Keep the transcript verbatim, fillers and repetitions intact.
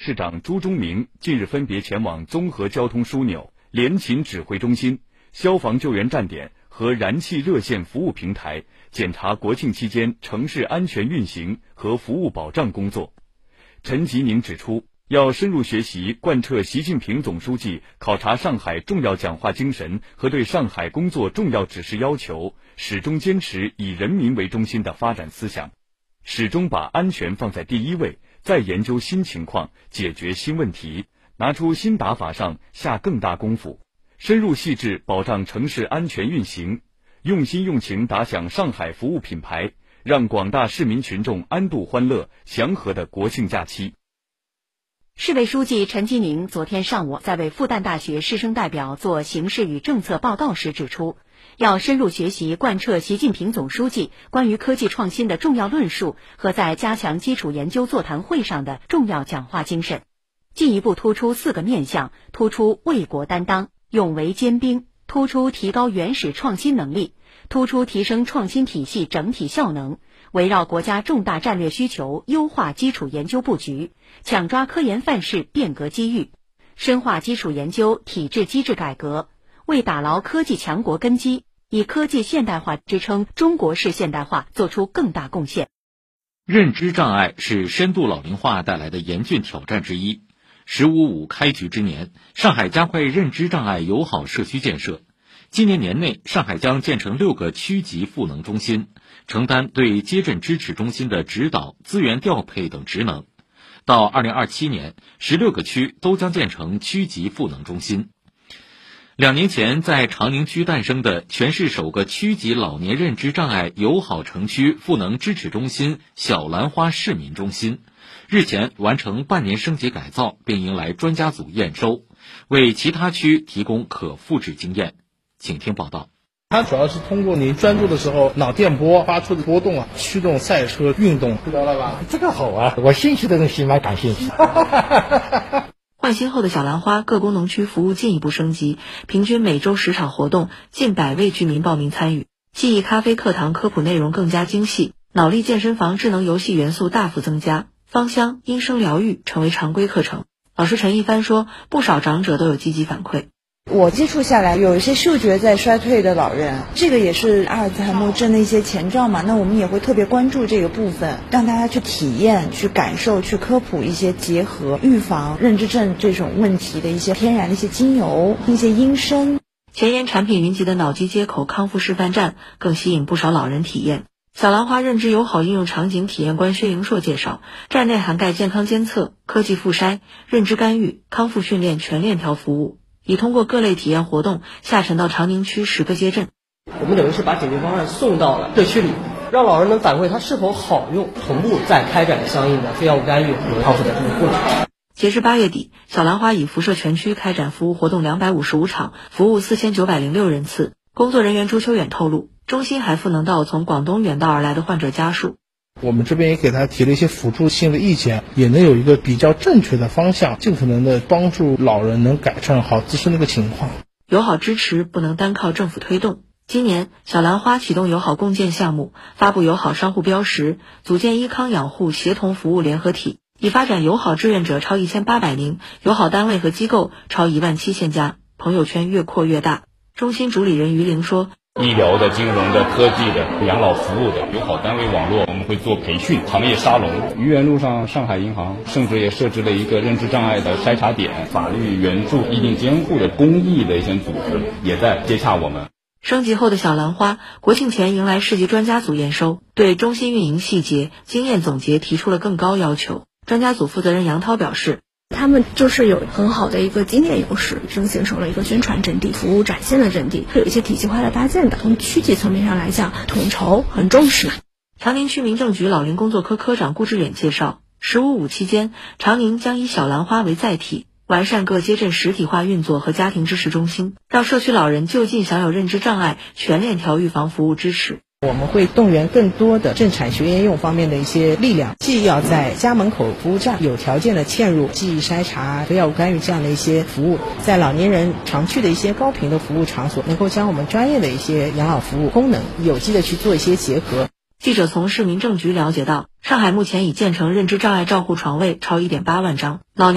市长朱忠明近日分别前往综合交通枢纽、联勤指挥中心、消防救援站点和燃气热线服务平台，检查国庆期间城市安全运行和服务保障工作。陈吉宁指出，要深入学习贯彻习近平总书记考察上海重要讲话精神和对上海工作重要指示要求，始终坚持以人民为中心的发展思想，始终把安全放在第一位，再研究新情况，解决新问题，拿出新打法上下更大功夫，深入细致保障城市安全运行，用心用情打响上海服务品牌，让广大市民群众安度欢乐祥和的国庆假期。 市委书记陈吉宁昨天上午在为复旦大学师生代表做形势与政策报告时指出，要深入学习贯彻习近平总书记关于科技创新的重要论述和在加强基础研究座谈会上的重要讲话精神，进一步突出四个面向，突出为国担当、勇为坚兵，突出提高原始创新能力，突出提升创新体系整体效能，围绕国家重大战略需求优化基础研究布局，抢抓科研范式变革机遇，深化基础研究体制机制改革，为打牢科技强国根基，以科技现代化支撑中国式现代化做出更大贡献。 认知障碍是深度老龄化带来的严峻挑战之一。十五五开局之年，上海加快认知障碍友好社区建设。今年年内，上海将建成六个区级赋能中心，承担对接诊支持中心的指导、资源调配等职能。到二零二七年，十六个区都将建成区级赋能中心。两年前，在长宁区诞生的全市首个区级老年认知障碍友好城区赋能支持中心小兰花市民中心，日前完成半年升级改造，并迎来专家组验收，为其他区提供可复制经验。请听报道。 它主要是通过您专注的时候，脑电波发出的波动啊，驱动赛车运动，知道了吧？ 这个好啊，我兴趣的东西蛮感兴趣。 换新后的小兰花各功能区服务进一步升级，平均每周十场活动，近百位居民报名参与。记忆咖啡课堂科普内容更加精细，脑力健身房智能游戏元素大幅增加，芳香、音声疗愈成为常规课程。老师陈一帆说，不少长者都有积极反馈。 我接触下来，有一些嗅觉在衰退的老人，这个也是阿尔兹海默症的一些前兆嘛，那我们也会特别关注这个部分，让大家去体验、去感受、去科普一些结合预防认知症这种问题的一些天然的一些精油、一些音声。 前沿产品云集的脑机接口康复示范站更吸引不少老人体验。小兰花认知友好应用场景体验官薛莹硕介绍，站内涵盖健康监测、科技复筛、认知干预、康复训练全链条服务，已通过各类体验活动下沉到长宁区十个街镇。 我们等于是把解决方案送到了社区里，让老人能反馈它是否好用，同步再开展相应的非药物干预和康复的这个过程。 截至八月底，小兰花已辐射全区开展服务活动两百五十五场，服务四千九百零六人次。工作人员朱秋远透露，中心还赋能到从广东远道而来的患者家属。 我们这边也给他提了一些辅助性的意见，也能有一个比较正确的方向，尽可能的帮助老人能改善好自身的一个情况。 友好支持不能单靠政府推动。今年，小兰花启动友好共建项目，发布友好商户标识，组建医康养护协同服务联合体，已发展友好志愿者超一千八百名，友好单位和机构超一万七千家，朋友圈越扩越大。中心主理人于玲说， 医疗的、金融的、科技的、养老服务的友好单位网络，我们会做培训、行业沙龙。愚园路上，上海银行甚至也设置了一个认知障碍的筛查点，法律援助、意定监护的公益的一些组织也在接洽我们。 升级后的小兰花，国庆前迎来市级专家组验收，对中心运营细节、经验总结提出了更高要求。专家组负责人杨涛表示， 他们就是有很好的一个经验优势，正形成了一个宣传阵地、服务展现的阵地，是有一些体系化的搭建的。从区级层面上来讲，统筹很重视。 长宁区民政局老龄工作科科长顾志远介绍，十五五期间，长宁将以小兰花为载体，完善各街镇实体化运作和家庭支持中心，让社区老人就近享有认知障碍全链条预防服务支持。 我们会动员更多的政产学研用方面的一些力量，既要在家门口服务站有条件的嵌入记忆筛查、非药物干预这样的一些服务，在老年人常去的一些高频的服务场所，能够将我们专业的一些养老服务功能有机的去做一些结合。 记者从市民政局了解到，上海目前已建成认知障碍照护床位超 一点八万张，老年